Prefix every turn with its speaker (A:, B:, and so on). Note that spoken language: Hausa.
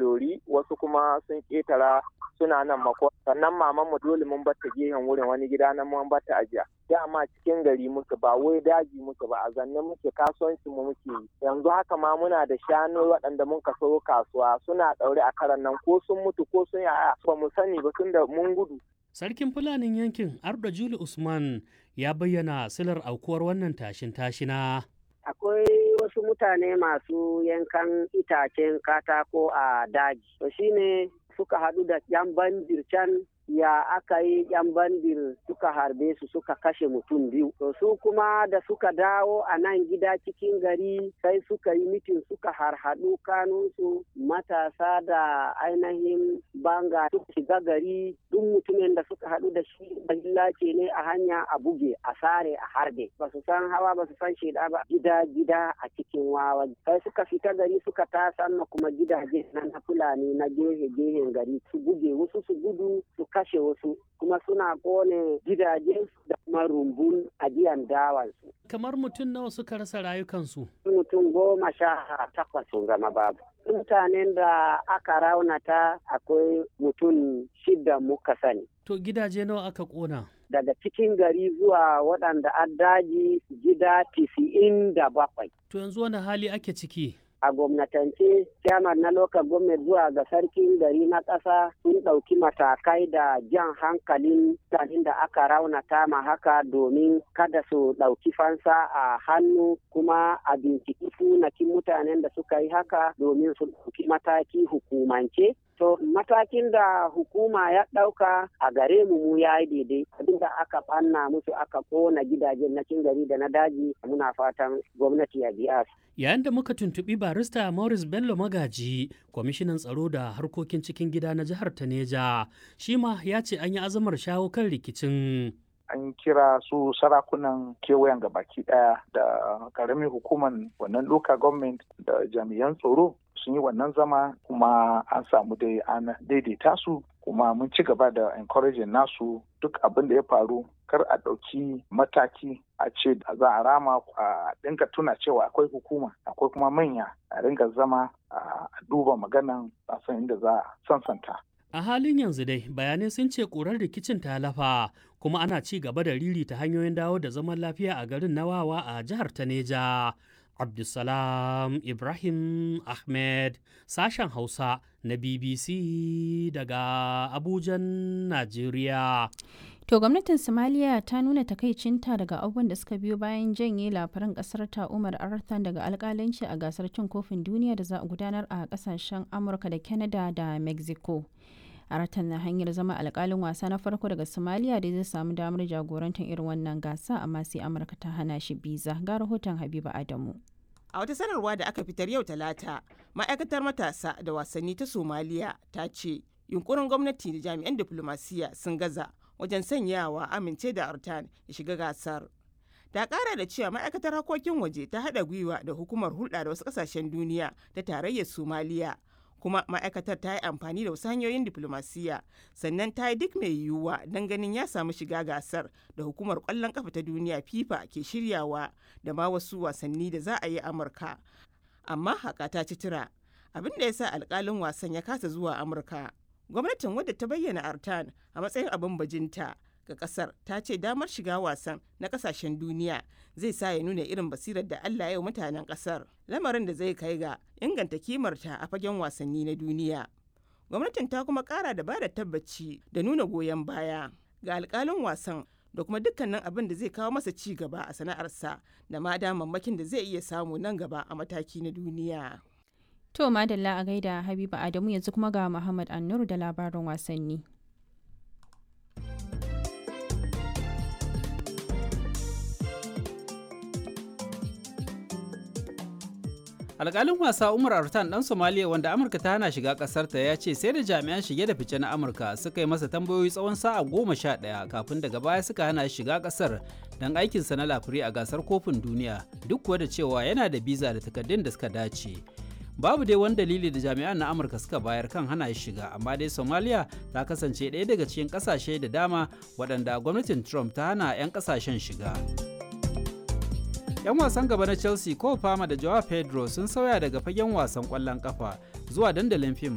A: Ilori, wasu kuma sun ƙetara suna nan Mako. Sannan maman mu dole mun bar ta gehen wurin wani gida nan mun bar ta ajiya. Dama cikin gari muke ba wai daji muke ba, a zanne muke, kasuwancin mu muke yi. Yanzu haka ma muna da shanu waɗanda mun kaso kasuwa suna ɗaure a karan nan, ko sun mutu ko sun yaya ba mu sani ba tunda mun gudu.
B: Sarkin Fulanin yankin Arda Juli Usman ya bayyana silar aukuwar wannan tashin tashina.
C: Akwai wasu mutane masu yankan itacen katako a daji. To shine suka haɗu da yan bandir can, ya aka yi yan bandir suka harbe su suka kashe mutum 2. To su kuma da suka dawo a nan gida cikin gari sai suka yi mitin, suka harhaɗu kanunsu matasa da ainihin banga suka shiga gari. Duk mutumin da suka haɗu da shi bahillace ne a hanya a buge, a sare, a harbe. Ba su san hawa ba su san sheda ba, gida a cikin wawa. Sai suka fita gari suka tasanna kuma gidaje na Fulani na gehe-gehen gari su buge wasu, su gudu su kashe wasu, kuma suna kone gidajen da kuma rumbun ajiyan dawansu.
B: Kamar mutum nawa suka rasa rayukansu?
C: Mutum 18 sun zama babu. Mutanen da aka raunata akwai mutum 6 muka sani.
B: To gidaje nawa aka kona?
C: Daga cikin gari zuwa waɗanda an daji gida 97.
B: To yanzu wani hali ake ciki?
C: A gwamnatance, chairman na local government zuwa ga sarkin gari na ƙasa sun ɗauki matakai da jan hankalin mutanen da aka raunata ma haka domin kada su ɗauki fansa a hannu, kuma a binciki sunakin mutanen da suka yi haka domin su ɗauki mataki hukumance. To matakin da hukuma ya ɗauka a gare mu ya yi daidai, abinda aka ɓanna musu aka ƙona gidajen na cikin gari da na daji, muna fatan gwamnati ya biya su.
B: Yayin da muka tuntuɓi barista Morris Bello Magaji, kwamishinan tsaro da harkokin cikin gida na jihar Taneja, shi ma ya ce an yi azamar shawo kan rikicin.
D: An kira su sarakunan kewayen gabaki daya da karamin hukumar wannan local government da jami'an tsaro sun yi wannan zama, kuma an samu dai an daidaita su, kuma mun ci gaba da encouraging nasu duk abin da ya faru kar a ɗauki mataki a ce za a rama, a dinga tuna cewa akwai hukuma, akwai kuma manya, a dinga zama a duba maganan a san inda za a sansanta.
B: A halin yanzu dai bayanai sun ce ƙurar rikicin ta lafa, kuma ana ci gaba da ririta hanyoyin dawo da zaman lafiya a garin Nawawa a jihar Taneja. Abdulsalam Ibrahim Ahmed, sashen Hausa na BBC daga Abujan, Najeriya.
E: To gwamnatin Somalia ta nuna takaicinta daga abubuwan da suka biyo bayan janye labaran kasar ta Umar Arthan daga alkalanci a gasar cin kofin duniya da za a gudanar a kasashen Amurka da Canada da Mexico. Arthan na hanyar zama alkalin wasa na farko daga Somalia da zai samu damar jagorantar irin wannan gasa, amma sai Amurka ta hana shi biza. Ga rahoton Habiba Adamu.
F: A wata sanarwa da aka fitar yau Talata, ma'aikatar matasa da wasanni ta Somaliya ta ce yunkurin gwamnati da jami'an diflomasiyya sun gaza wajen sanyawa amince da Arthan ya shiga gasar. Ta kara da cewa ma'aikatar harkokin waje ta haɗa gwiwa da hukumar hulɗa da wasu ƙasashen duniya ta tarayyar Somaliya, kuma ma'aikatar ta yi amfani da wasu hanyoyin diflomasiyya, sannan ta yi duk mai yiwuwa don ganin ya samu shiga gasar da hukumar ƙwallon ƙafa ta duniya FIFA ke shiryawa da ma wasu wasanni da za a yi Amurka. Amma haka ta ci tura, abin da ya sa alƙalin wasan ya kasa zuwa Amurka. Gwamnatin, wadda ta bayyana Arthan a matsayin abin bajinta ga kasar, ta ce damar shiga wasan na kasashen duniya zai sa ya nuna irin basirar da Allah ya yi mutanen kasar, lamarin da zai kai ga inganta kimarta a fagen wasanni na duniya. Gwamnatin ta kuma kara da bada tabbaci da nuna goyon baya ga alkalin wasan da kuma dukkanin abin da zai kawo masa ci gaba a sana'arsa da ma damammakin da zai iya samu nan gaba a mataki na duniya.
E: To madalla a gaida Habiba Adamu, yanzu kuma ga Muhammad Annur da labarin wasanni.
G: Alƙalin wasa Umar Arthan ɗan Somaliya wanda Amurka ta hana shiga ƙasarta ya ce sai da jami'an shige da fice na Amurka suka yi masa tambayoyi tsawon sa'a 11 kafin daga baya suka hana shi shiga ƙasar don aikinsa na lafiri a gasar kofin duniya, duk kuwa da cewa yana da biza da takardun da suka dace. Babu dai wani dalili da jami'an na Amurka suka bayar kan hana shi shiga, amma dai Somalia ta kasance ɗaya daga cikin ƙasashe da dama waɗanda gwamnatin Trump ta hana 'yan ƙasashen shiga. 'Yan wasan gaba na Chelsea Cole Palmer da Joao Pedro sun sauya daga fagen wasan ƙwallon ƙafa zuwa dandalin fim